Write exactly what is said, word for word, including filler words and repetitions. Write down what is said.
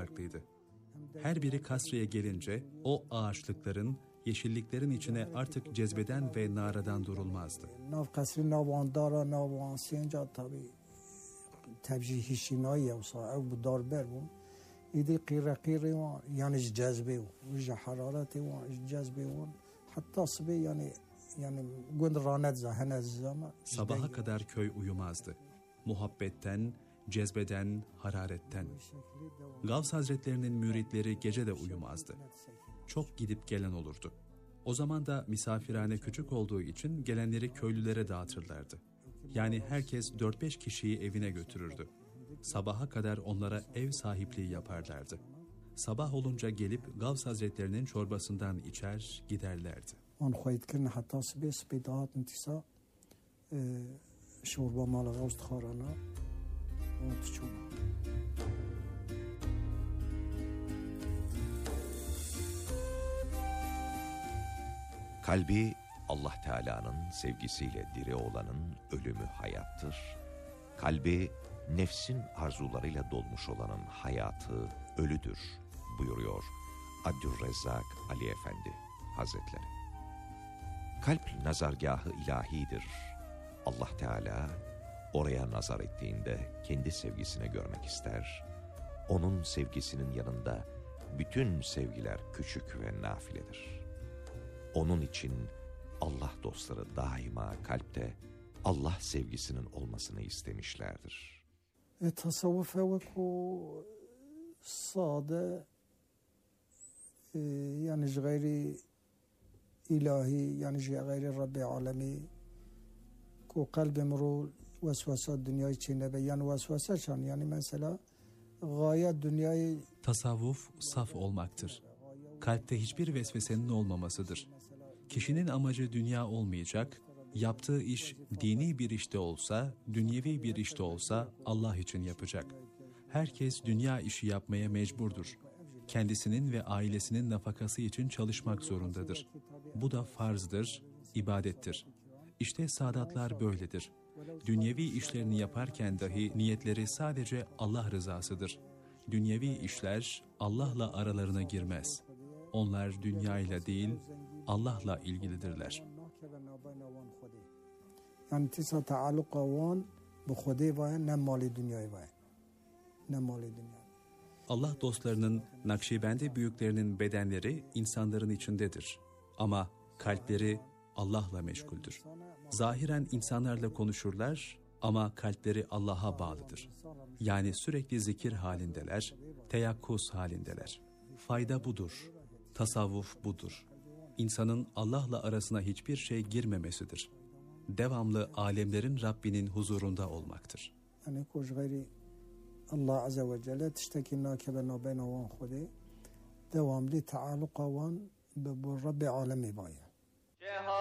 farklıydı. Her biri Kasri'ye gelince o ağaçlıkların, yeşilliklerin içine artık cezbeden ve naradan durulmazdı. Nav Kasri, nav Andara, nav Ansiyenca tabi tevcihi şinayı olsa ev bu darber bu. İdi qira qiri var yani cezbe o, ve harareti var cezbe var. Hatta sıbı yani yani gund ranet zahane zaman. Sabaha kadar köy uyumazdı. Muhabbetten, cezbeden, hararetten. Gavs Hazretlerinin müritleri gece de uyumazdı. Çok gidip gelen olurdu. O zaman da misafirhane küçük olduğu için gelenleri köylülere dağıtırlardı. Yani herkes dört beş kişiyi evine götürürdü. Sabaha kadar onlara ev sahipliği yaparlardı. Sabah olunca gelip Gavs Hazretlerinin çorbasından içer giderlerdi. On khoyitkirin hatta sıbı sıbı dağıt intisa şorba malı Gavs tkharana o tüçuma. Kalbi Allah Teala'nın sevgisiyle diri olanın ölümü hayattır. Kalbi nefsin arzularıyla dolmuş olanın hayatı ölüdür buyuruyor Abdülrezzak Ali Efendi Hazretleri. Kalp nazargahı ilahidir. Allah Teala oraya nazar ettiğinde kendi sevgisini görmek ister. Onun sevgisinin yanında bütün sevgiler küçük ve nafiledir. Onun için Allah dostları daima kalpte Allah sevgisinin olmasını istemişlerdir. E, tasavvuf ve ku sade e, yani gayri ilahi yani gayri Rabbi alemi ku kalbim ro vesvese dünya içinde ve yani vesvese çan yani mesela gayet dünyayı tasavvuf saf olmaktır. Kalpte hiçbir vesvesenin olmamasıdır. Kişinin amacı dünya olmayacak, yaptığı iş dini bir işte olsa, dünyevi bir işte olsa Allah için yapacak. Herkes dünya işi yapmaya mecburdur. Kendisinin ve ailesinin nafakası için çalışmak zorundadır. Bu da farzdır, ibadettir. İşte saadatlar böyledir. Dünyevi işlerini yaparken dahi niyetleri sadece Allah rızasıdır. Dünyevi işler Allah'la aralarına girmez. Onlar dünyayla değil, Allah'la ilgilidirler. Yani tisa taalluqa van bu Khudê ve ne mali dünyayı var. Ne mali dünya. Allah dostlarının, Nakşibendi büyüklerinin bedenleri insanların içindedir. Ama kalpleri Allah'la meşguldür. Zahiren insanlarla konuşurlar ama kalpleri Allah'a bağlıdır. Yani sürekli zikir halindeler, teyakkuz halindeler. Fayda budur. Tasavvuf budur. İnsanın Allah'la arasına hiçbir şey girmemesidir. Devamlı alemlerin Rabbinin huzurunda olmaktır. Yani kuş gayri Allah Azze ve Celle tişteki nâkebe nâbeyna van Khudê devamlı taalluqa van bu Rabbi alemi bayi.